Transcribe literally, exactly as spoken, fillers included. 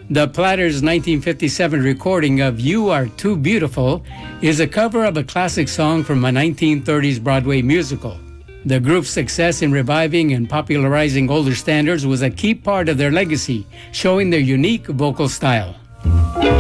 The Platters' nineteen fifty-seven recording of You Are Too Beautiful is a cover of a classic song from a nineteen thirties Broadway musical. The group's success in reviving and popularizing older standards was a key part of their legacy, showing their unique vocal style.